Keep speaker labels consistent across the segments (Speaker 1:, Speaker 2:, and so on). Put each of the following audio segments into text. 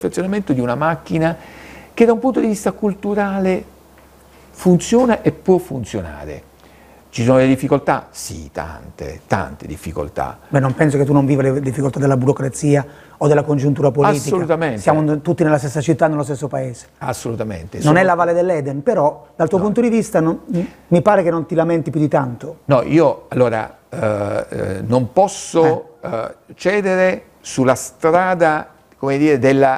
Speaker 1: perfezionamento di una macchina che da un punto di vista culturale funziona e può funzionare. Ci sono delle difficoltà? Sì, tante difficoltà.
Speaker 2: Beh, non penso che tu non viva le difficoltà della burocrazia o della congiuntura politica.
Speaker 1: Assolutamente.
Speaker 2: Siamo tutti nella stessa città, nello stesso paese.
Speaker 1: Assolutamente.
Speaker 2: Non è la Valle dell'Eden, però dal tuo punto di vista mi pare che non ti lamenti più di tanto.
Speaker 1: No, io allora non posso cedere sulla strada, come dire,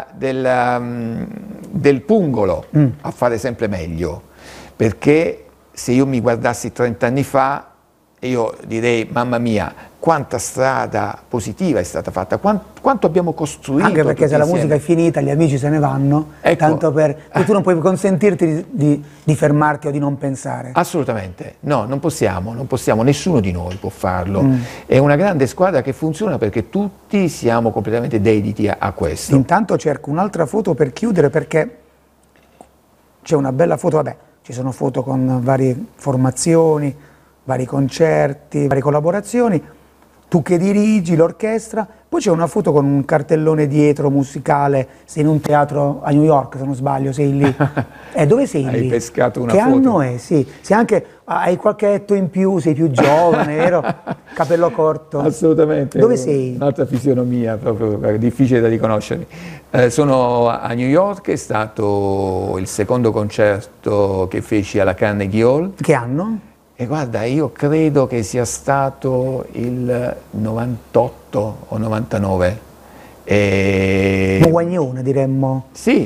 Speaker 1: del pungolo a fare sempre meglio, perché se io mi guardassi 30 anni fa, io direi, mamma mia, quanta strada positiva è stata fatta, quanto abbiamo costruito.
Speaker 2: Anche perché se la
Speaker 1: insieme.
Speaker 2: musica è finita, gli amici se ne vanno,
Speaker 1: Ecco.
Speaker 2: tanto tu non puoi consentirti di fermarti o di non pensare.
Speaker 1: Assolutamente, no, non possiamo, nessuno di noi può farlo. È una grande squadra che funziona perché tutti siamo completamente dediti a questo.
Speaker 2: Intanto cerco un'altra foto per chiudere, perché c'è una bella foto, vabbè, ci sono foto con varie formazioni, vari concerti, varie collaborazioni, tu che dirigi l'orchestra, poi c'è una foto con un cartellone dietro musicale, sei in un teatro a New York se non sbaglio, sei lì. Dove sei lì?
Speaker 1: Hai pescato una
Speaker 2: che
Speaker 1: foto.
Speaker 2: Anno è? Sì. Se anche hai qualche etto in più, sei più giovane, vero? Capello corto.
Speaker 1: Assolutamente.
Speaker 2: Dove sei?
Speaker 1: Un'altra fisionomia, proprio difficile da riconoscermi. Sono a New York, è stato il secondo concerto che feci alla Carnegie Hall.
Speaker 2: Che anno?
Speaker 1: E guarda, io credo che sia stato il 98 o 99.
Speaker 2: Un guaglione, diremmo.
Speaker 1: Sì.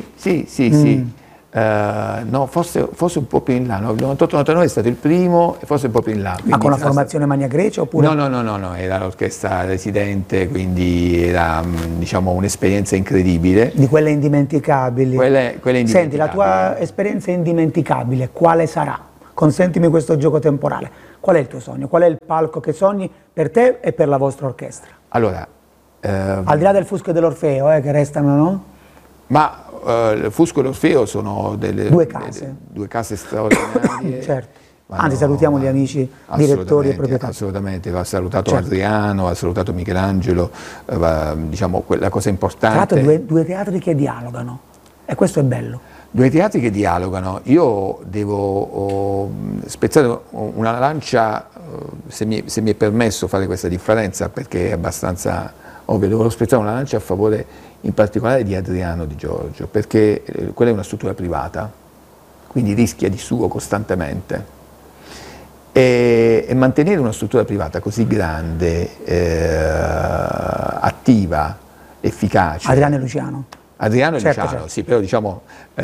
Speaker 1: No, forse un po' più in là. No? Il 98-99 è stato il primo e forse un po' più in là.
Speaker 2: Ma con la formazione Magna Grecia oppure?
Speaker 1: No, era l'orchestra residente, quindi era, diciamo, un'esperienza incredibile.
Speaker 2: Di quelle indimenticabili.
Speaker 1: Quelle indimenticabili.
Speaker 2: Senti, la tua esperienza indimenticabile, quale sarà? Consentimi questo gioco temporale. Qual è il tuo sogno? Qual è il palco che sogni per te e per la vostra orchestra?
Speaker 1: Allora,
Speaker 2: al di là del Fusco e dell'Orfeo, che restano, no?
Speaker 1: Ma il Fusco e l'Orfeo sono
Speaker 2: due case.
Speaker 1: Due case straordinarie.
Speaker 2: Certo. Anzi, salutiamo gli amici direttori e proprietari.
Speaker 1: Assolutamente, va salutato Adriano, va salutato Michelangelo, diciamo la cosa importante.
Speaker 2: Tra l'altro due teatri che dialogano, e questo è bello.
Speaker 1: Due teatri che dialogano. Io devo spezzare una lancia, se mi è permesso fare questa differenza, perché è abbastanza ovvio, devo spezzare una lancia a favore in particolare di Adriano Di Giorgio, perché quella è una struttura privata, quindi rischia di suo costantemente. E mantenere una struttura privata così grande, attiva, efficace.
Speaker 2: Adriano e Luciano.
Speaker 1: Adriano e Luciano, certo. Sì, però diciamo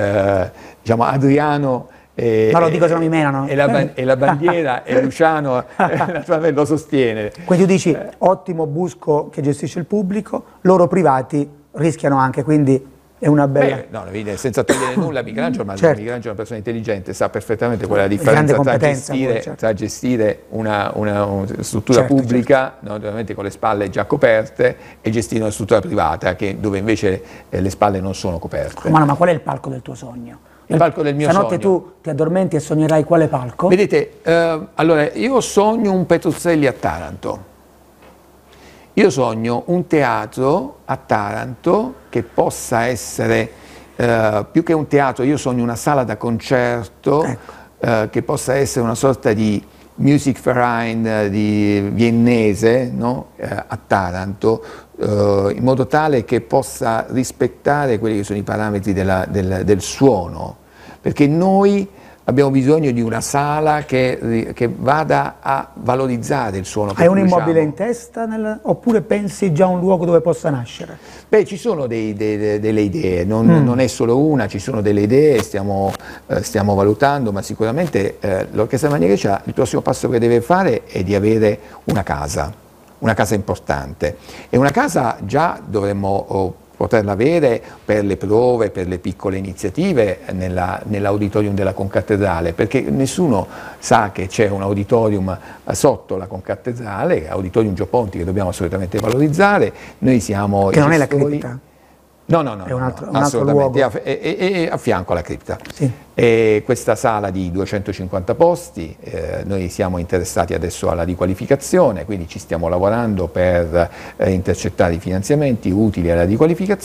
Speaker 1: Adriano
Speaker 2: ma lo dico se non mi menano.
Speaker 1: E la bandiera e Luciano naturalmente lo sostiene.
Speaker 2: Quindi tu dici ottimo Busco che gestisce il pubblico, loro privati rischiano anche, quindi è una bella...
Speaker 1: senza togliere nulla a Michelangelo, ma
Speaker 2: certo.
Speaker 1: Michelangelo è una persona intelligente, sa perfettamente qual è la differenza tra gestire una struttura pubblica, naturalmente con le spalle già coperte, e gestire una struttura privata dove invece le spalle non sono coperte.
Speaker 2: Ma qual è il palco del tuo sogno?
Speaker 1: Il palco del mio sogno.
Speaker 2: Stanotte tu ti addormenti e sognerai quale palco?
Speaker 1: Vedete, allora io sogno un Petruzzelli a Taranto. Io sogno un teatro a Taranto che possa essere, più che un teatro, io sogno una sala da concerto, ecco. Che possa essere una sorta di Musikverein di viennese, no? A Taranto, in modo tale che possa rispettare quelli che sono i parametri del suono, perché noi abbiamo bisogno di una sala che vada a valorizzare il suono.
Speaker 2: Hai un immobile in testa oppure pensi già a un luogo dove possa nascere?
Speaker 1: Beh, ci sono delle idee, non è solo una, ci sono delle idee, stiamo valutando, ma sicuramente l'Orchestra Magna Grecia il prossimo passo che deve fare è di avere una casa importante, e una casa già dovremmo poterla avere per le prove, per le piccole iniziative nell'auditorium della Concattedrale, perché nessuno sa che c'è un auditorium sotto la Concattedrale, Auditorium Gio Ponti, che dobbiamo assolutamente valorizzare. Noi siamo
Speaker 2: che non è la cripta?
Speaker 1: No,
Speaker 2: è un altro
Speaker 1: assolutamente,
Speaker 2: luogo.
Speaker 1: È a fianco alla cripta.
Speaker 2: Sì.
Speaker 1: E questa sala di 250 posti, noi siamo interessati adesso alla riqualificazione, quindi ci stiamo lavorando per intercettare i finanziamenti utili alla riqualificazione.